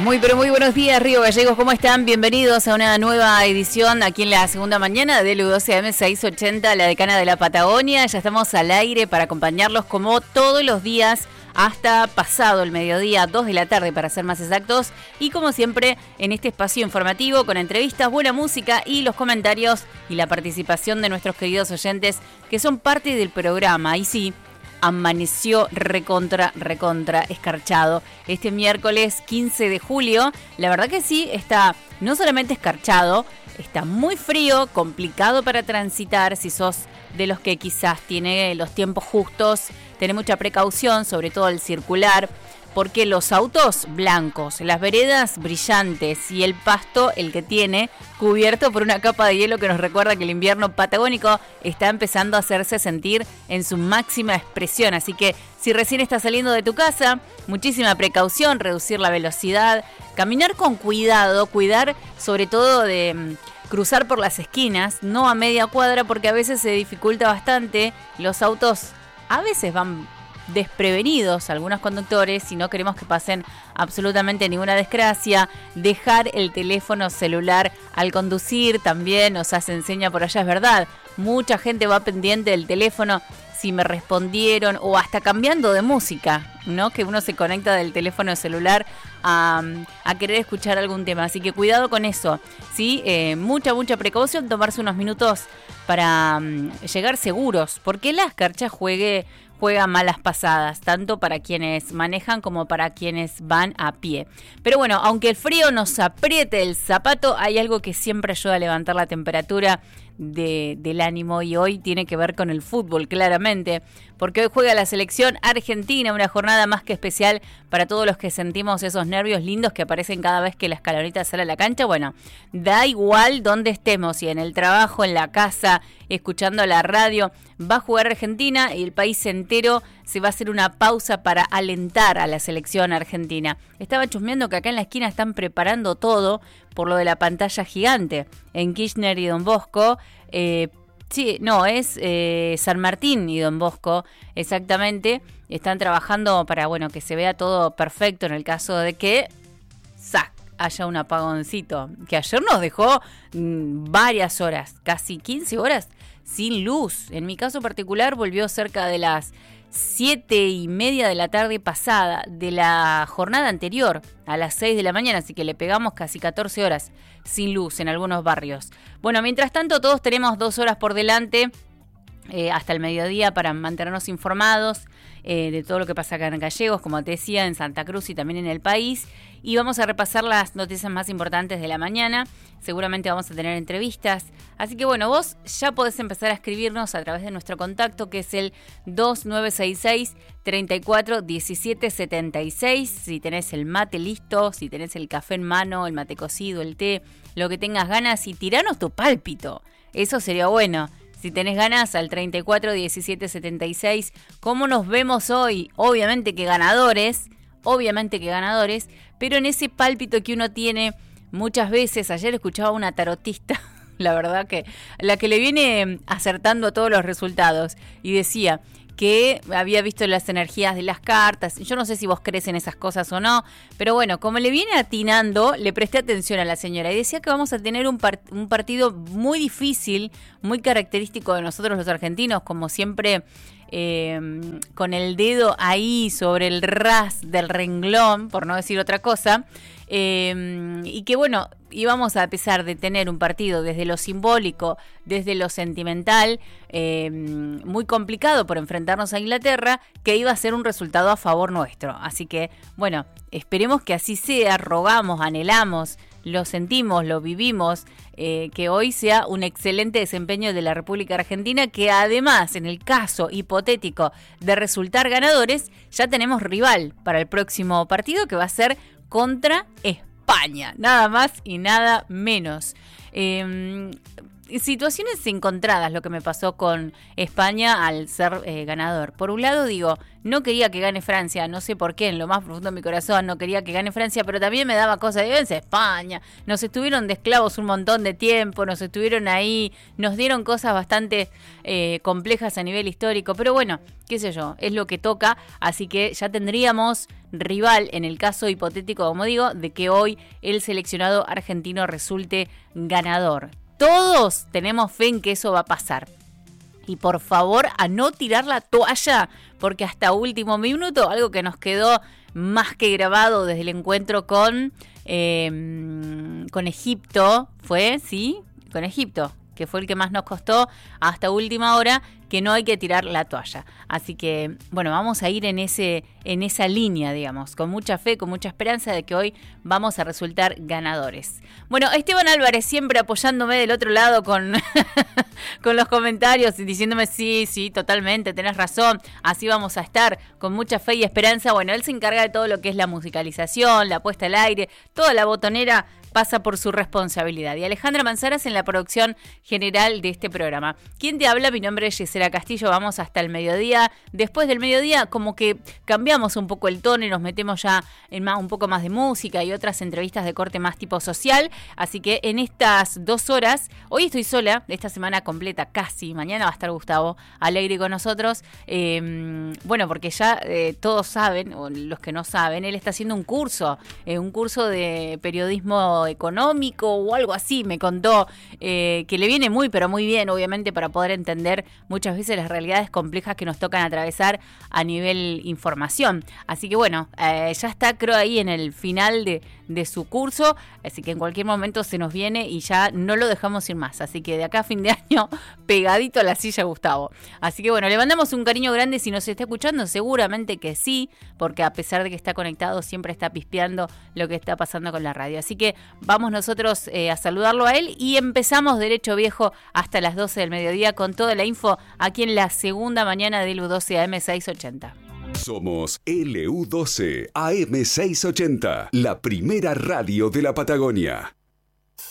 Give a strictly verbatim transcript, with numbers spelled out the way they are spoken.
Muy pero muy buenos días, Río Gallegos, ¿cómo están? Bienvenidos a una nueva edición aquí en la segunda mañana de L U doce A M seiscientos ochenta, la decana de la Patagonia. Ya estamos al aire para acompañarlos como todos los días hasta pasado el mediodía, dos de la tarde para ser más exactos, y como siempre en este espacio informativo con entrevistas, buena música y los comentarios y la participación de nuestros queridos oyentes que son parte del programa. Y sí, amaneció recontra, recontra escarchado este miércoles quince de julio. La verdad que sí, está no solamente escarchado, está muy frío, complicado para transitar. Si sos de los que quizás tiene los tiempos justos, tené mucha precaución, sobre todo al circular, porque los autos blancos, las veredas brillantes y el pasto, el que tiene, cubierto por una capa de hielo que nos recuerda que el invierno patagónico está empezando a hacerse sentir en su máxima expresión. Así que si recién estás saliendo de tu casa, muchísima precaución, reducir la velocidad, caminar con cuidado, cuidar sobre todo de mmm, cruzar por las esquinas, no a media cuadra, porque a veces se dificulta bastante. Los autos a veces van desprevenidos, algunos conductores, y no queremos que pasen absolutamente ninguna desgracia. Dejar el teléfono celular al conducir también nos hace enseña por allá, es verdad. Mucha gente va pendiente del teléfono, si me respondieron, o hasta cambiando de música, ¿no? Que uno se conecta del teléfono celular a, a querer escuchar algún tema. Así que cuidado con eso, ¿sí? Eh, mucha, mucha precaución, tomarse unos minutos para um, llegar seguros, porque la escarcha juegue juega malas pasadas, tanto para quienes manejan como para quienes van a pie. Pero bueno, aunque el frío nos apriete el zapato, hay algo que siempre ayuda a levantar la temperatura de, del ánimo, y hoy tiene que ver con el fútbol, claramente, porque hoy juega la selección argentina, una jornada más que especial para todos los que sentimos esos nervios lindos que aparecen cada vez que la escaloneta sale a la cancha. Bueno, da igual donde estemos, si en el trabajo, en la casa, escuchando la radio, va a jugar Argentina y el país entero se va a hacer una pausa para alentar a la selección argentina. Estaba chusmeando que acá en la esquina están preparando todo por lo de la pantalla gigante en Kirchner y Don Bosco. Eh, sí, no, es eh, San Martín y Don Bosco, exactamente. Están trabajando para, bueno, que se vea todo perfecto en el caso de que ¡sac! Haya un apagoncito, que ayer nos dejó mmm, varias horas, casi quince horas sin luz. En mi caso particular volvió cerca de las siete y media de la tarde pasada de la jornada anterior, a las seis de la mañana, así que le pegamos casi catorce horas sin luz en algunos barrios. Bueno, mientras tanto todos tenemos dos horas por delante, eh, hasta el mediodía, para mantenernos informados eh, de todo lo que pasa acá en Gallegos, como te decía, en Santa Cruz y también en el país. Y vamos a repasar las noticias más importantes de la mañana. Seguramente vamos a tener entrevistas. Así que bueno, vos ya podés empezar a escribirnos a través de nuestro contacto, que es el dos nueve seis seis, tres cuatro uno siete siete seis. Si tenés el mate listo, si tenés el café en mano, el mate cocido, el té, lo que tengas ganas, y tiranos tu pálpito. Eso sería bueno. Si tenés ganas, al tres cuatro uno siete siete seis. ¿Cómo nos vemos hoy? Obviamente que ganadores, obviamente que ganadores, pero en ese pálpito que uno tiene muchas veces. Ayer escuchaba a una tarotista, la verdad que la que le viene acertando a todos los resultados, y decía que había visto las energías de las cartas. Yo no sé si vos crees en esas cosas o no, pero bueno, como le viene atinando, le presté atención a la señora y decía que vamos a tener un, part- un partido muy difícil, muy característico de nosotros los argentinos, como siempre, eh, con el dedo ahí sobre el ras del renglón, por no decir otra cosa, eh, y que bueno, íbamos a pesar de tener un partido desde lo simbólico, desde lo sentimental, eh, muy complicado por enfrentarnos a Inglaterra, que iba a ser un resultado a favor nuestro. Así que, bueno, esperemos que así sea, rogamos, anhelamos, lo sentimos, lo vivimos, eh, que hoy sea un excelente desempeño de la República Argentina, que además, en el caso hipotético de resultar ganadores, ya tenemos rival para el próximo partido, que va a ser contra España. España, nada más y nada menos. Eh, situaciones encontradas lo que me pasó con España al ser eh, ganador. Por un lado digo, no quería que gane Francia, no sé por qué, en lo más profundo de mi corazón no quería que gane Francia, pero también me daba cosas de vence España, nos estuvieron de esclavos un montón de tiempo, nos estuvieron ahí, nos dieron cosas bastante eh, complejas a nivel histórico, pero bueno, qué sé yo, es lo que toca, así que ya tendríamos rival en el caso hipotético, como digo, de que hoy el seleccionado argentino resulte ganador. Todos tenemos fe en que eso va a pasar. Y por favor, a no tirar la toalla, porque hasta último minuto, algo que nos quedó más que grabado desde el encuentro con, eh, con Egipto, fue, ¿sí? Con Egipto, que fue el que más nos costó hasta última hora, que no hay que tirar la toalla. Así que, bueno, vamos a ir en ese en esa línea, digamos, con mucha fe, con mucha esperanza de que hoy vamos a resultar ganadores. Bueno, Esteban Álvarez siempre apoyándome del otro lado con, con los comentarios y diciéndome sí, sí, totalmente, tenés razón, así vamos a estar, con mucha fe y esperanza. Bueno, él se encarga de todo lo que es la musicalización, la puesta al aire, toda la botonera pasa por su responsabilidad. Y Alejandra Manzaras en la producción general de este programa. ¿Quién te habla? Mi nombre es Gisela Castillo. Vamos hasta el mediodía. Después del mediodía, como que cambiamos un poco el tono y nos metemos ya en más, un poco más de música y otras entrevistas de corte más tipo social. Así que en estas dos horas, hoy estoy sola, esta semana completa casi. Mañana va a estar Gustavo Alegre con nosotros. Eh, bueno, porque ya eh, todos saben, o los que no saben, él está haciendo un curso, eh, un curso de periodismo económico o algo así, me contó, eh, que le viene muy pero muy bien, obviamente, para poder entender muchas veces las realidades complejas que nos tocan atravesar a nivel información. Así que bueno, eh, ya está, creo, ahí en el final de, de su curso, así que en cualquier momento se nos viene y ya no lo dejamos ir más. Así que de acá a fin de año, pegadito a la silla, Gustavo. Así que bueno, le mandamos un cariño grande. Si nos está escuchando, seguramente que sí, porque a pesar de que está conectado, siempre está pispeando lo que está pasando con la radio. Así que vamos nosotros eh, a saludarlo a él y empezamos derecho viejo hasta las doce del mediodía con toda la info aquí en la segunda mañana del U doce A M seiscientos ochenta. Somos L U doce A M seiscientos ochenta, la primera radio de la Patagonia.